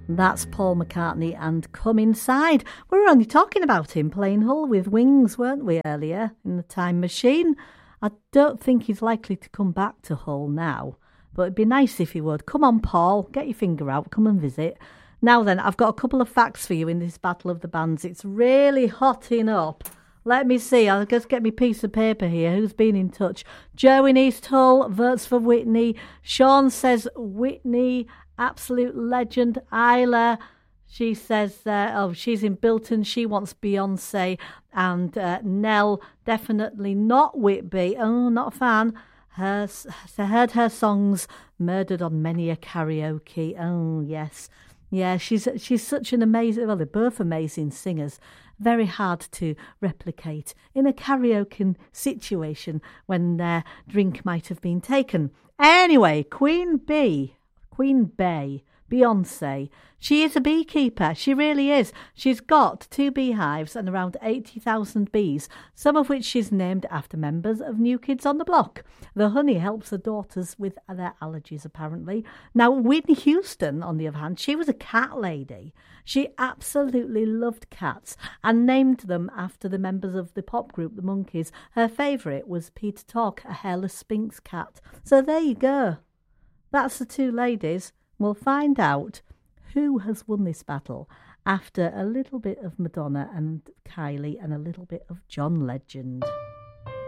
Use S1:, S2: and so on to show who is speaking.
S1: That's Paul McCartney and Come Inside. We were only talking about him playing Hull with Wings, weren't we, earlier in the Time Machine? I don't think he's likely to come back to Hull now, but it'd be nice if he would. Come on, Paul, get your finger out, come and visit. Now then, I've got a couple of facts for you in this Battle of the Bands. It's really hotting up. Let me see, I'll just get me piece of paper here. Who's been in touch? Joe in East Hull, votes for Whitney. Sean says Whitney, absolute legend. Isla, she says, she's in Bilton. She wants Beyonce. And Nell, definitely not Whitby. Oh, not a fan. Heard her songs murdered on many a karaoke. Oh, yes. Yeah, she's such an amazing, well, they're both amazing singers. Very hard to replicate in a karaoke situation when their drink might have been taken. Anyway, Queen Bey, Beyonce, she is a beekeeper. She really is. She's got 2 beehives and around 80,000 bees, some of which she's named after members of New Kids on the Block. The honey helps her daughters with their allergies, apparently. Now, Whitney Houston, on the other hand, she was a cat lady. She absolutely loved cats and named them after the members of the pop group, the Monkees. Her favourite was Peter Tork, a hairless Sphinx cat. So there you go. That's the 2 ladies. We'll find out who has won this battle after a little bit of Madonna and Kylie and a little bit of John Legend.